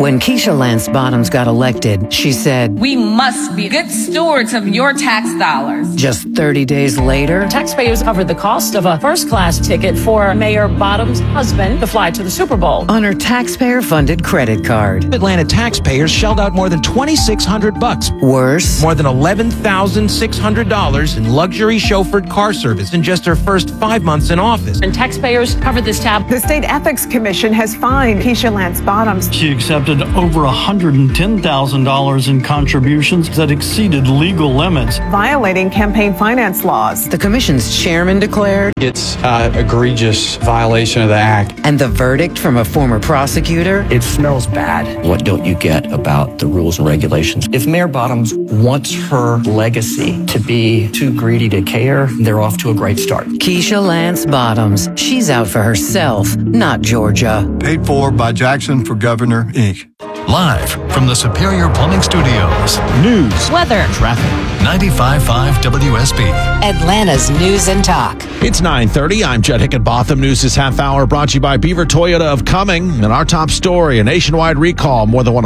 When Keisha Lance Bottoms got elected, she said, "We must be good stewards of your tax dollars." Just 30 days later, taxpayers covered the cost of a first-class ticket for Mayor Bottoms' husband to fly to the Super Bowl on her taxpayer-funded credit card. Atlanta taxpayers shelled out more than $2,600. Worse, more than $11,600 in luxury chauffeured car service in just her first 5 months in office. And taxpayers covered this tab. The State Ethics Commission has fined Keisha Lance Bottoms. She accepted over $110,000 in contributions that exceeded legal limits, violating campaign finance laws. The commission's chairman declared it's an egregious violation of the act. And the verdict from a former prosecutor? It smells bad. What don't you get about the rules and regulations? If Mayor Bottoms wants her legacy to be too greedy to care, they're off to a great start. Keisha Lance Bottoms. She's out for herself, not Georgia. Paid for by Jackson for Governor, Inc. Live from the Superior Plumbing Studios. News, weather, traffic. 95.5 WSB. Atlanta's News and Talk. It's 9:30. I'm Judd Hickenbotham. News this half hour brought to you by Beaver Toyota of Cumming. And our top story, a nationwide recall. More than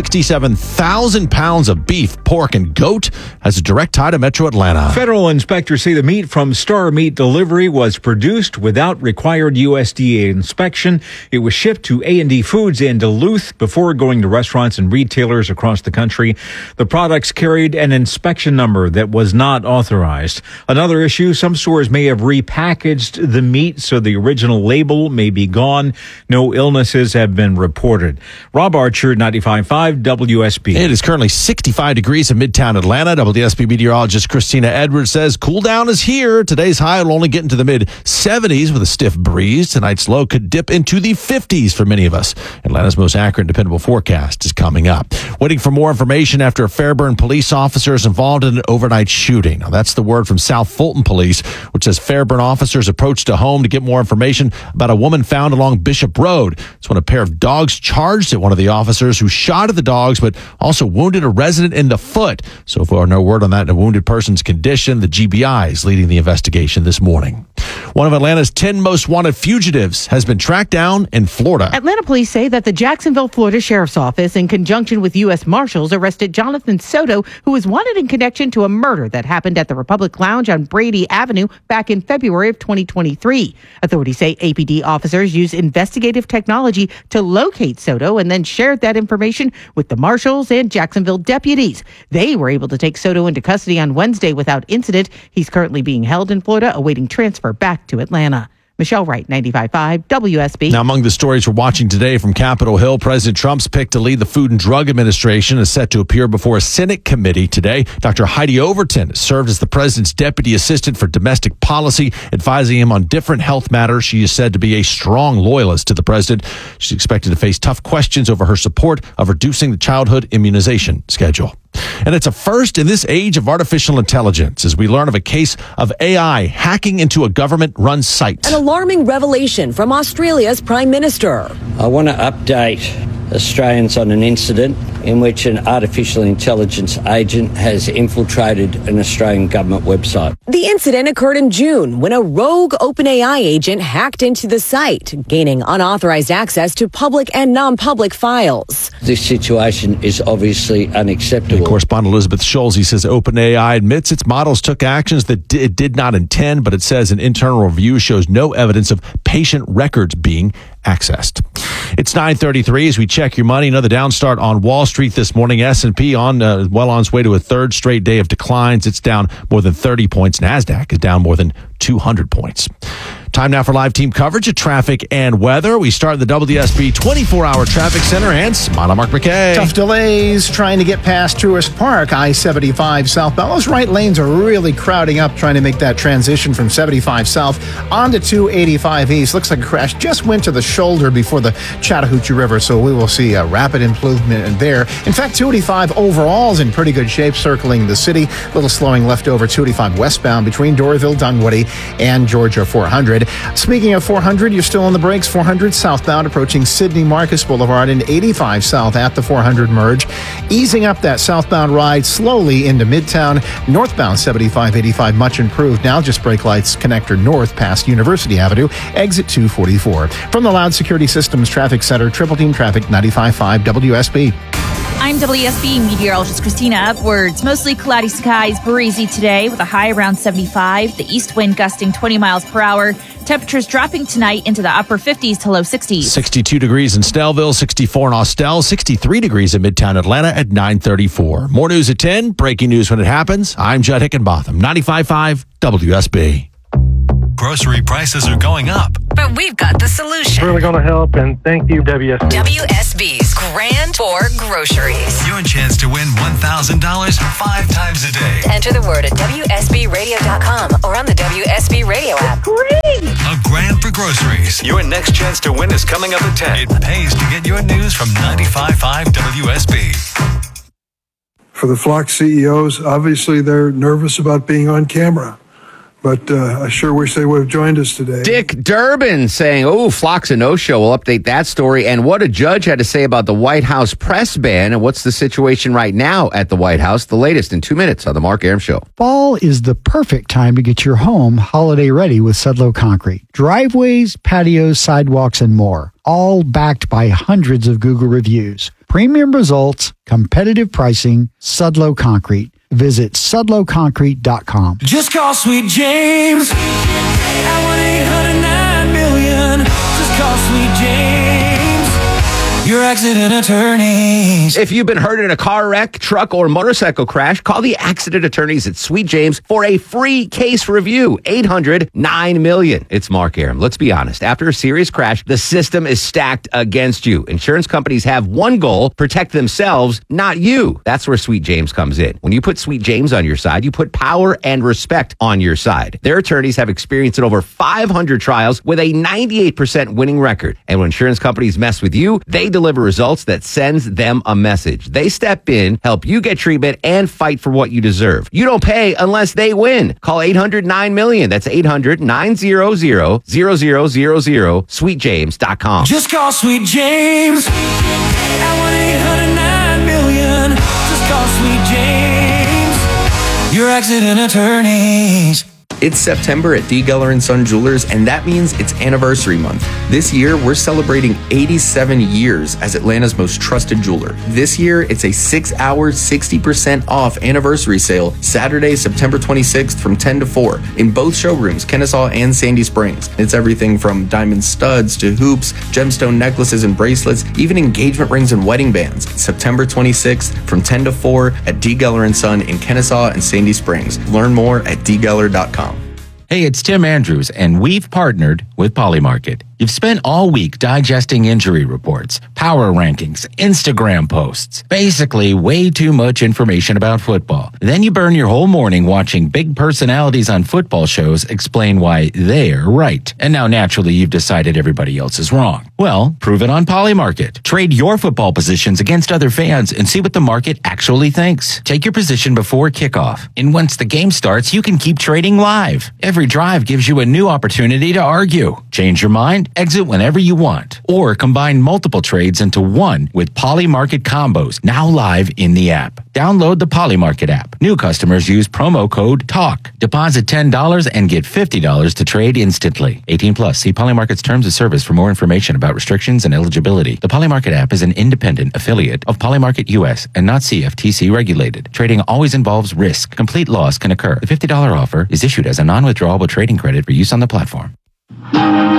167,000 pounds of beef, pork, and goat has a direct tie to Metro Atlanta. Federal inspectors say the meat from Star Meat Delivery was produced without required USDA inspection. It was shipped to A&D Foods in Duluth before going to restaurants and retailers across the country. The products carried an inspection number that was not authorized. Another issue, some stores may have repackaged the meat so the original label may be gone. No illnesses have been reported. Rob Archer, 95.5 WSB. It is currently 65 degrees in Midtown Atlanta. WSB meteorologist Christina Edwards says cool down is here. Today's high will only get into the mid-70s with a stiff breeze. Tonight's low could dip into the 50s for many of us. Atlanta's most accurate and dependable forecast is coming up. Waiting for more information after a Fairburn police officer is involved in an overnight shooting. Now, that's the word from South Fulton Police, which says Fairburn officers approached a home to get more information about a woman found along Bishop Road. It's when a pair of dogs charged at one of the officers, who shot at the dogs but also wounded a resident in the foot. So far, no word on that in a wounded person's condition. The GBI is leading the investigation this morning. One of Atlanta's 10 most wanted fugitives has been tracked down in Florida. Atlanta police say that the Jacksonville, Florida Sheriff's Office, in conjunction with U.S. Marshals, arrested Jonathan Soto, who was wanted in connection to a murder that happened at the Republic Lounge on Brady Avenue back in February of 2023. Authorities say APD officers used investigative technology to locate Soto and then shared that information with the Marshals and Jacksonville deputies. They were able to take Soto into custody on Wednesday without incident. He's currently being held in Florida, awaiting transfer back to Atlanta. Michelle Wright, 95.5 WSB. Now, among the stories we're watching today from Capitol Hill, President Trump's pick to lead the Food and Drug Administration is set to appear before a Senate committee today. Dr. Heidi Overton served as the president's deputy assistant for domestic policy, advising him on different health matters. She is said to be a strong loyalist to the president. She's expected to face tough questions over her support of reducing the childhood immunization schedule. And it's a first in this age of artificial intelligence as we learn of a case of AI hacking into a government-run site. An alarming revelation from Australia's Prime Minister. I want to update Australians on an incident in which an artificial intelligence agent has infiltrated an Australian government website. The incident occurred in June when a rogue OpenAI agent hacked into the site, gaining unauthorized access to public and non-public files. This situation is obviously unacceptable. And correspondent Elizabeth Schulze says OpenAI admits its models took actions that it did not intend, but it says an internal review shows no evidence of patient records being accessed. It's 9:33 as we check your money. Another down start on Wall Street this morning. S&P on its way to a third straight day of declines. It's down more than 30 points. NASDAQ is down more than 200 points. Time now for live team coverage of traffic and weather. We start the WSB 24-hour traffic center and Smile Mark McKay. Tough delays trying to get past Truist Park. I-75 southbound. Those right lanes are really crowding up trying to make that transition from 75 south onto 285 east. Looks like a crash just went to the shoulder before the Chattahoochee River, so we will see a rapid improvement there. In fact, 285 overall is in pretty good shape circling the city. A little slowing left over 285 westbound between Doraville, Dunwoody, and Georgia 400. good. Speaking of 400, you're still on the brakes. 400 southbound approaching Sydney Marcus Boulevard and 85 south at the 400 merge. Easing up that southbound ride slowly into Midtown. Northbound 75-85 much improved. Now just brake lights connector north past University Avenue, exit 244. From the Loud Security Systems Traffic Center, Triple Team Traffic 95.5 WSB. I'm WSB meteorologist Christina Edwards. Mostly cloudy skies, breezy today with a high around 75. The east wind gusting 20 miles per hour. Temperatures dropping tonight into the upper 50s to low 60s. 62 degrees in Snellville, 64 in Austell, 63 degrees in Midtown Atlanta at 9:34. More news at 10. Breaking news when it happens. I'm Judd Hickenbotham, 95.5 WSB. Grocery prices are going up. But we've got the solution. Really going to help, and thank you, WSB. WSB's Grand Tour Groceries. Your chance to win $1,000 5 times a day. Enter the word at WSBRadio.com or on the WSB Radio app. Great! A grand for groceries. Your next chance to win is coming up at 10. It pays to get your news from 95.5 WSB. For the Flock CEOs, obviously they're nervous about being on camera. But I sure wish they would have joined us today. Dick Durbin saying, Flock's a no-show. We'll update that story. And what a judge had to say about the White House press ban and what's the situation right now at the White House. The latest in 2 minutes on the Mark Arum Show. Fall is the perfect time to get your home holiday ready with Sudlow Concrete. Driveways, patios, sidewalks, and more. All backed by hundreds of Google reviews. Premium results, competitive pricing, Sudlow Concrete. Visit sudlowconcrete.com. Just call Sweet James at 1-800-9-million. Just call Sweet James, your accident attorneys. If you've been hurt in a car wreck, truck, or motorcycle crash, call the accident attorneys at Sweet James for a free case review. 800-9-million. It's Mark Arum. Let's be honest. After a serious crash, the system is stacked against you. Insurance companies have one goal: protect themselves, not you. That's where Sweet James comes in. When you put Sweet James on your side, you put power and respect on your side. Their attorneys have experience in over 500 trials with a 98% winning record. And when insurance companies mess with you, they deliver results that sends them a message. They step in, help you get treatment, and fight for what you deserve. You don't pay unless they win. Call 800-9-million. That's 800-900-0000, sweetjames.com. Just call Sweet James at 1-800-9-million. Just call Sweet James, your accident attorneys. It's September at D. Geller & Son Jewelers, and that means it's anniversary month. This year, we're celebrating 87 years as Atlanta's most trusted jeweler. This year, it's a 6-hour, 60% off anniversary sale, Saturday, September 26th from 10 to 4 in both showrooms, Kennesaw and Sandy Springs. It's everything from diamond studs to hoops, gemstone necklaces and bracelets, even engagement rings and wedding bands. September 26th from 10 to 4 at D. Geller & Son in Kennesaw and Sandy Springs. Learn more at dgeller.com. Hey, it's Tim Andrews, and we've partnered with Polymarket. You've spent all week digesting injury reports, power rankings, Instagram posts, basically way too much information about football. Then you burn your whole morning watching big personalities on football shows explain why they're right. And now naturally you've decided everybody else is wrong. Well, prove it on Polymarket. Trade your football positions against other fans and see what the market actually thinks. Take your position before kickoff. And once the game starts, you can keep trading live. Every drive gives you a new opportunity to argue. Change your mind? Exit whenever you want. Or combine multiple trades into one with Polymarket combos, now live in the app. Download the Polymarket app. New customers use promo code TALK. Deposit $10 and get $50 to trade instantly. 18 plus. See Polymarket's terms of service for more information about restrictions and eligibility. The Polymarket app is an independent affiliate of Polymarket US and not CFTC regulated. Trading always involves risk. Complete loss can occur. The $50 offer is issued as a non-withdrawable trading credit for use on the platform.